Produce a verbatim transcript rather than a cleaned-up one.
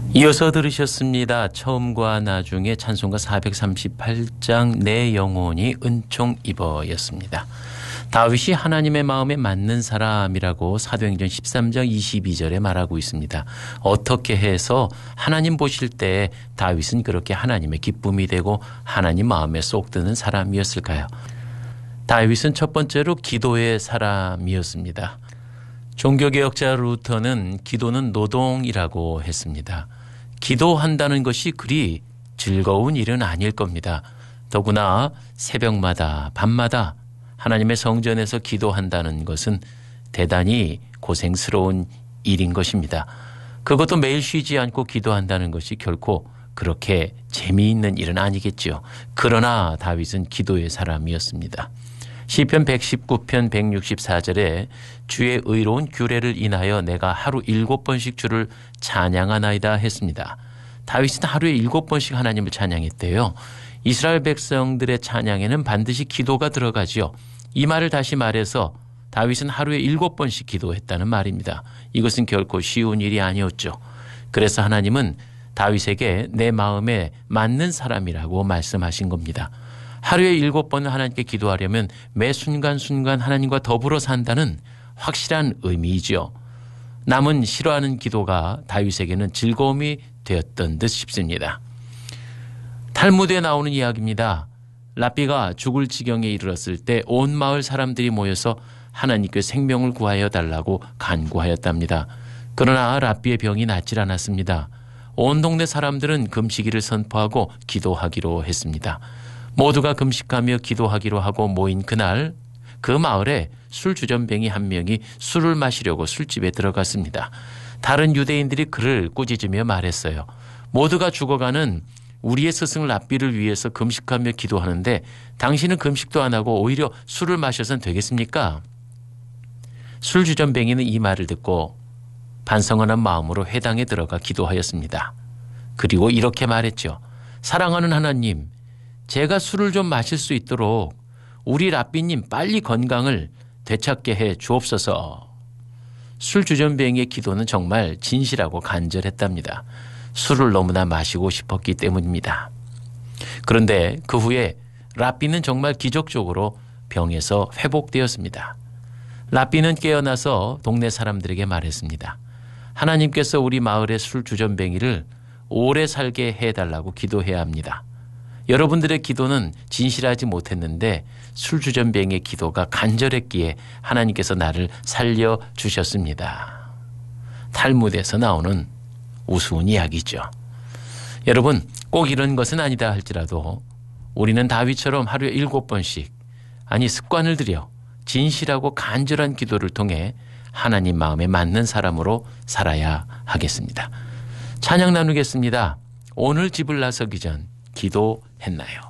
이어서 들으셨습니다. 처음과 나중에 찬송가 사백삼십팔 장 내 영혼이 은총 입어였습니다. 다윗이 하나님의 마음에 맞는 사람이라고 사도행전 십삼 장 이십이 절에 말하고 있습니다. 어떻게 해서 하나님 보실 때 다윗은 그렇게 하나님의 기쁨이 되고 하나님 마음에 쏙 드는 사람이었을까요? 다윗은 첫 번째로 기도의 사람이었습니다. 종교개혁자 루터는 기도는 노동이라고 했습니다. 기도한다는 것이 그리 즐거운 일은 아닐 겁니다. 더구나 새벽마다 밤마다 하나님의 성전에서 기도한다는 것은 대단히 고생스러운 일인 것입니다. 그것도 매일 쉬지 않고 기도한다는 것이 결코 그렇게 재미있는 일은 아니겠죠. 그러나 다윗은 기도의 사람이었습니다. 시편 백십구 편 백육십사 절에 주의 의로운 규례를 인하여 내가 하루 일곱 번씩 주를 찬양하나이다 했습니다. 다윗은 하루에 일곱 번씩 하나님을 찬양했대요. 이스라엘 백성들의 찬양에는 반드시 기도가 들어가지요. 이 말을 다시 말해서 다윗은 하루에 일곱 번씩 기도했다는 말입니다. 이것은 결코 쉬운 일이 아니었죠. 그래서 하나님은 다윗에게 내 마음에 맞는 사람이라고 말씀하신 겁니다. 하루에 일곱 번 하나님께 기도하려면 매 순간순간 하나님과 더불어 산다는 확실한 의미이지요. 남은 싫어하는 기도가 다윗에게는 즐거움이 되었던 듯 싶습니다. 탈무드에 나오는 이야기입니다. 랍비가 죽을 지경에 이르렀을 때 온 마을 사람들이 모여서 하나님께 생명을 구하여 달라고 간구하였답니다. 그러나 랍비의 병이 낫질 않았습니다. 온 동네 사람들은 금식일을 선포하고 기도하기로 했습니다. 모두가 금식하며 기도하기로 하고 모인 그날 그 마을에 술주전뱅이 한 명이 술을 마시려고 술집에 들어갔습니다. 다른 유대인들이 그를 꾸짖으며 말했어요. 모두가 죽어가는 우리의 스승 랍비를 위해서 금식하며 기도하는데 당신은 금식도 안 하고 오히려 술을 마셔서는 되겠습니까? 술주전뱅이는 이 말을 듣고 반성하는 마음으로 회당에 들어가 기도하였습니다. 그리고 이렇게 말했죠. 사랑하는 하나님, 제가 술을 좀 마실 수 있도록 우리 랍비님 빨리 건강을 되찾게 해 주옵소서. 술주전뱅이의 기도는 정말 진실하고 간절했답니다. 술을 너무나 마시고 싶었기 때문입니다. 그런데 그 후에 랍비는 정말 기적적으로 병에서 회복되었습니다. 랍비는 깨어나서 동네 사람들에게 말했습니다. 하나님께서 우리 마을의 술주전뱅이를 오래 살게 해달라고 기도해야 합니다. 여러분들의 기도는 진실하지 못했는데 술주전뱅이의 기도가 간절했기에 하나님께서 나를 살려주셨습니다. 탈무드에서 나오는 우스운 이야기죠. 여러분, 꼭 이런 것은 아니다 할지라도 우리는 다윗처럼 하루에 일곱 번씩 아니 습관을 들여 진실하고 간절한 기도를 통해 하나님 마음에 맞는 사람으로 살아야 하겠습니다. 찬양 나누겠습니다. 오늘 집을 나서기 전 기도했나요?